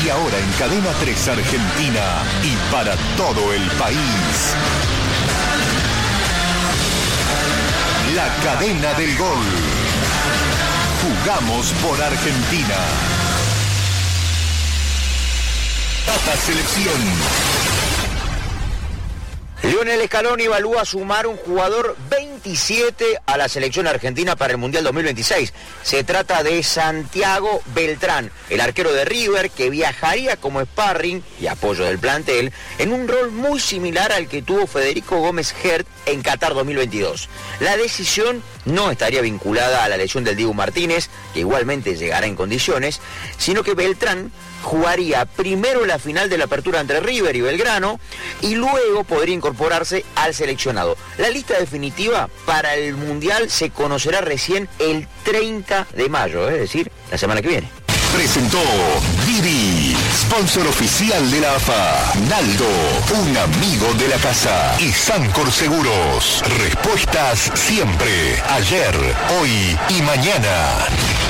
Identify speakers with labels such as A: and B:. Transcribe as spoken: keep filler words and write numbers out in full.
A: Y ahora en Cadena tres Argentina y para todo el país. La cadena del gol. Jugamos por Argentina. Tata Selección.
B: Lionel Scaloni evalúa sumar un jugador veintisiete a la selección argentina para el Mundial dos mil veintiséis. Se trata de Santiago Beltrán, el arquero de River, que viajaría como sparring y apoyo del plantel en un rol muy similar al que tuvo Federico Gómez Hert en Qatar dos mil veintidós. La decisión no estaría vinculada a la lesión del Dibu Martínez, que igualmente llegará en condiciones, sino que Beltrán jugaría primero la final de la apertura entre River y Belgrano y luego podría incorporarse al seleccionado. La lista definitiva para el Mundial se conocerá recién el treinta de mayo, es decir, la semana que viene.
A: Presentó Didi, sponsor oficial de la A F A. Naldo, un amigo de la casa. Y Sancor Seguros. Respuestas siempre, ayer, hoy y mañana.